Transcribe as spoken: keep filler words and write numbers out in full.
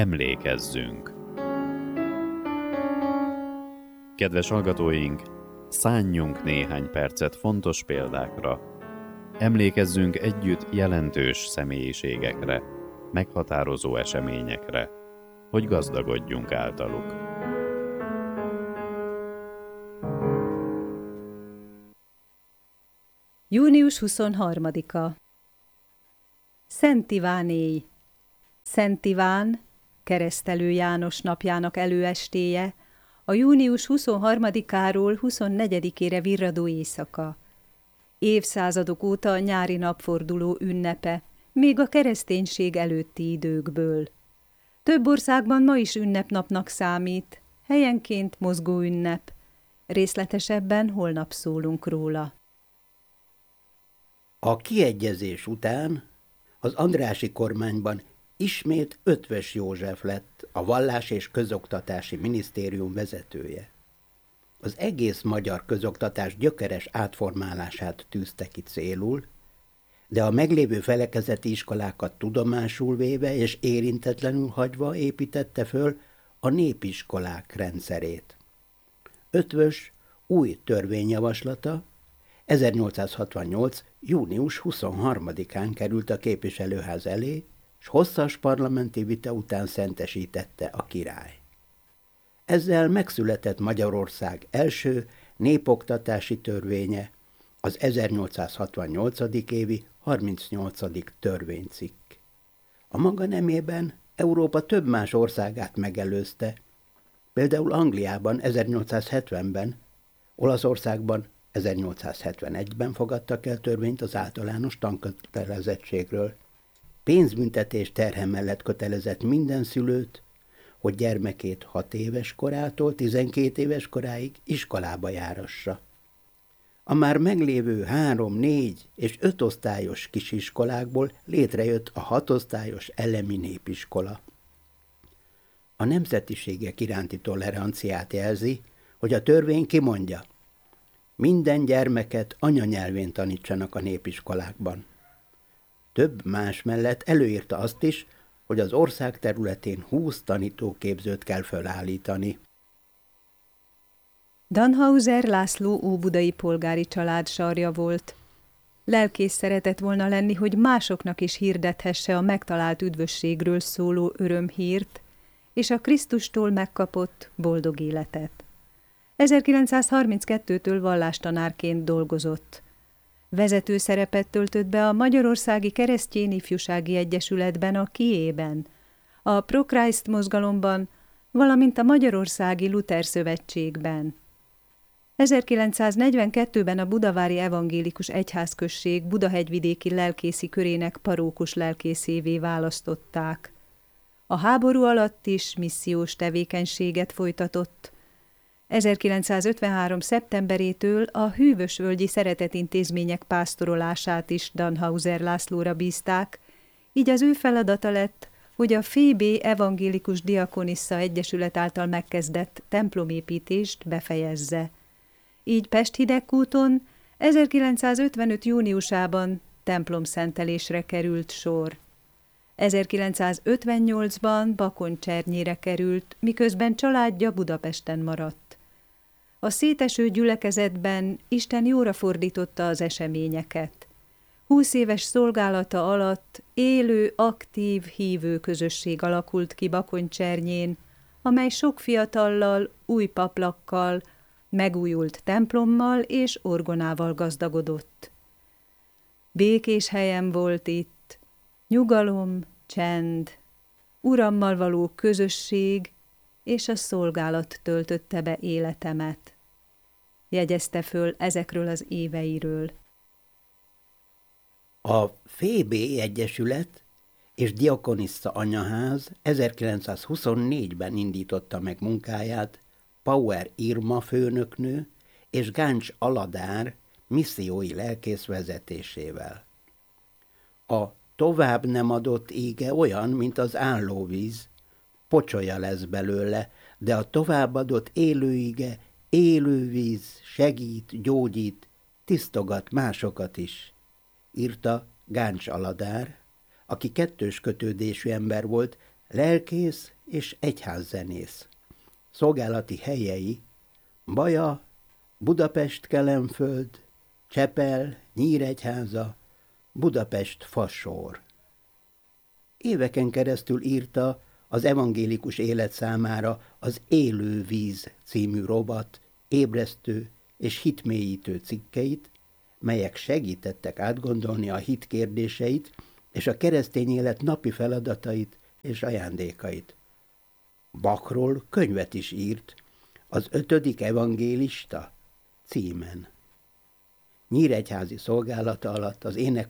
Emlékezzünk! Kedves hallgatóink, szánjunk néhány percet fontos példákra. Emlékezzünk együtt jelentős személyiségekre, meghatározó eseményekre, hogy gazdagodjunk általuk. június huszonharmadika. Szent Ivánéj. Szent Iván, Keresztelő János napjának előestéje, a június huszonharmadikáról huszonnegyedikére virradó éjszaka. Évszázadok óta a nyári napforduló ünnepe, még a kereszténység előtti időkből. Több országban ma is ünnepnapnak számít, helyenként mozgó ünnep. Részletesebben holnap szólunk róla. A kiegyezés után az Andrássy kormányban ismét Eötvös József lett a Vallás- és Közoktatási Minisztérium vezetője. Az egész magyar közoktatás gyökeres átformálását tűzte ki célul, de a meglévő felekezeti iskolákat tudomásul véve és érintetlenül hagyva építette föl a népiskolák rendszerét. Eötvös új törvényjavaslata ezernyolcszázhatvannyolc. június huszonharmadikán került a képviselőház elé, s hosszas parlamenti vita után szentesítette a király. Ezzel megszületett Magyarország első népoktatási törvénye, az ezernyolcszázhatvannyolcadik évi harmincnyolcadik törvénycikk. A maga nemében Európa több más országát megelőzte, például Angliában ezernyolcszázhetvenben, Olaszországban ezernyolcszázhetvenegyben fogadtak el törvényt az általános tankötelezettségről. Pénzbüntetés terhe mellett kötelezett minden szülőt, hogy gyermekét hat éves korától tizenkét éves koráig iskolába járassa. A már meglévő három, négy és öt osztályos kisiskolákból létrejött a hatosztályos elemi népiskola. A nemzetiségek iránti toleranciát jelzi, hogy a törvény kimondja, minden gyermeket anyanyelvén tanítsanak a népiskolákban. Több más mellett előírta azt is, hogy az ország területén húsz tanítóképzőt kell felállítani. Dannhauser László óbudai polgári család sarja volt. Lelkész szeretett volna lenni, hogy másoknak is hirdethesse a megtalált üdvösségről szóló örömhírt, és a Krisztustól megkapott boldog életet. ezerkilencszázharminckettőtől vallástanárként dolgozott. Vezető szerepet töltött be a Magyarországi Keresztény Ifjúsági Egyesületben, a Kiében, a Pro-Christ mozgalomban, valamint a Magyarországi Luther Szövetségben. ezerkilencszáznegyvenkettőben a Budavári Evangélikus Egyházközség budahegyvidéki lelkészi körének parókus lelkészévé választották. A háború alatt is missziós tevékenységet folytatott. ezerkilencszázötvenhárom. szeptemberétől a hűvösvölgyi szeretetintézmények pásztorolását is Dannhauser Lászlóra bízták, így az ő feladata lett, hogy a Phébé Evangélikus Diakonissza Egyesület által megkezdett templomépítést befejezze. Így Pest-Hidegkúton ezerkilencszázötvenöt. júniusában templomszentelésre került sor. ezerkilencszázötvennyolcban Bakonncsernyére került, miközben családja Budapesten maradt. A széteső gyülekezetben Isten jóra fordította az eseményeket. Húsz éves szolgálata alatt élő, aktív, hívő közösség alakult ki Bakonncsernyén, amely sok fiatallal, új paplakkal, megújult templommal és orgonával gazdagodott. Békés helyen volt itt, nyugalom, csend, Urammal való közösség és a szolgálat töltötte be életemet. Jegyezte föl ezekről az éveiről. A Phébé Egyesület és Diakonissza Anyaház ezerkilencszázhuszonnégyben indította meg munkáját Pauer Irma főnöknő és Gáncs Aladár missziói lelkész vezetésével. A tovább nem adott ége olyan, mint az állóvíz, pocsolya lesz belőle, de a továbbadott élőige élővíz, segít, gyógyít, tisztogat másokat is, írta Gáncs Aladár, aki kettős kötődésű ember volt, lelkész és egyházzenész. Szolgálati helyei Baja, Budapest-Kelenföld, Csepel, Nyíregyháza, Budapest-Fasor. Éveken keresztül írta az evangélikus élet számára az Élő víz című rovat, ébresztő és hitmélyítő cikkeit, melyek segítettek átgondolni a hit kérdéseit és a keresztény élet napi feladatait és ajándékait. Bachról könyvet is írt, az ötödik evangélista címen. Nyíregyházi szolgálata alatt az ének